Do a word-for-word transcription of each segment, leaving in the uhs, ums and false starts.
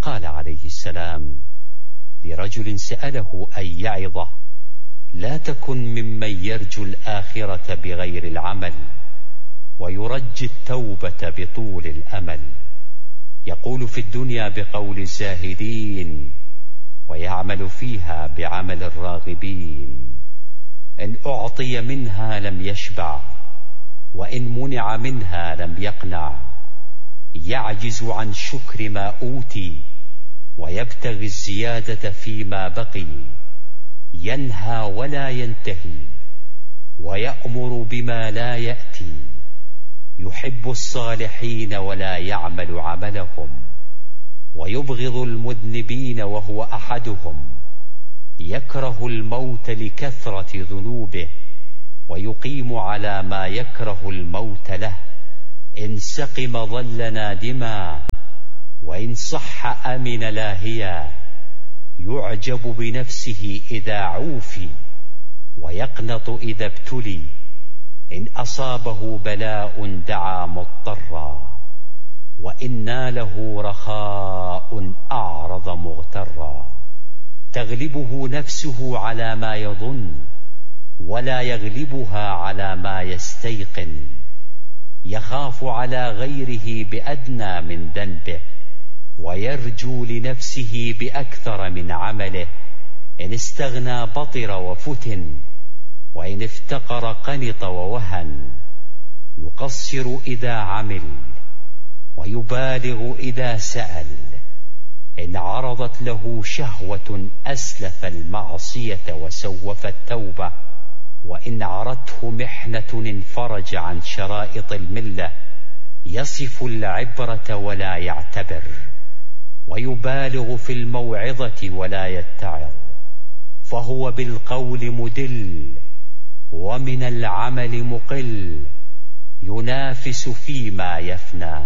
فقال عليه السلام لرجل سأله أن يعظه: لا تكن ممن يرجو الآخرة بغير العمل ويرجي التوبة بطول الأمل، يقول في الدنيا بقول الزاهدين ويعمل فيها بعمل الراغبين. إن أعطي منها لم يشبع، وإن منع منها لم يقنع، يعجز عن شكر ما أوتي ويبتغي الزيادة فيما بقي، ينهى ولا ينتهي ويأمر بما لا يأتي، يحب الصالحين ولا يعمل عملهم، ويبغض المذنبين وهو أحدهم، يكره الموت لكثرة ذنوبه ويقيم على ما يكره الموت له. إن سقم ظل نادما وإن صح أمن لاهيا، يعجب بنفسه إذا عوفي ويقنط إذا ابتلي. إن أصابه بلاء دعا مضطرا، وإن ناله رخاء أعرض مغترا. تغلبه نفسه على ما يظن ولا يغلبها على ما يستيقن، يخاف على غيره بأدنى من ذنبه ويرجو لنفسه بأكثر من عمله. إن استغنى بطر وفتن، وإن افتقر قنط ووهن. يقصر إذا عمل ويبالغ إذا سأل. إن عرضت له شهوة أسلف المعصية وسوف التوبة، وإن عرته محنة انفرج عن شرائط الملة. يصف العبرة ولا يعتبر، ويبالغ في الموعظة ولا يتعظ، فهو بالقول مدل ومن العمل مقل. ينافس فيما يفنى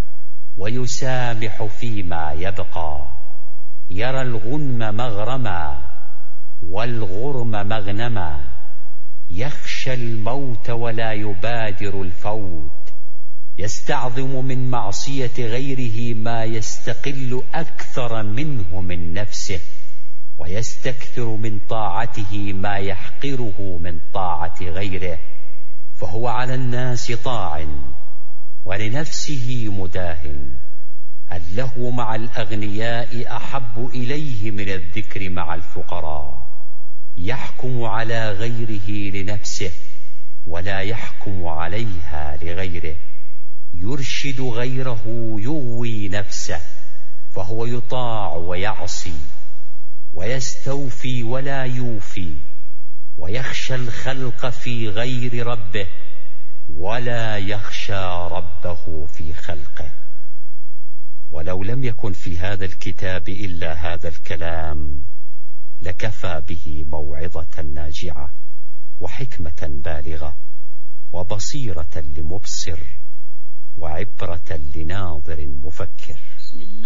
ويسامح فيما يبقى. يرى الغنم مغرما والغرم مغنما. يخشى الموت ولا يبادر الفوت. يستعظم من معصية غيره ما يستقل أكثر منه من نفسه، ويستكثر من طاعته ما يحقره من طاعة غيره. فهو على الناس طاع ولنفسه مداهن. اللهو مع الأغنياء أحب إليه من الذكر مع الفقراء. يحكم على غيره لنفسه ولا يحكم عليها لغيره. يرشد غيره يغوي نفسه، فهو يطاع ويعصي، ويستوفي ولا يوفي، ويخشى الخلق في غير ربه ولا يخشى ربه في خلقه. ولو لم يكن في هذا الكتاب إلا هذا الكلام لكفى به موعظة ناجعة وحكمة بالغة وبصيرة لمبصر وعبرة لناظر مفكر.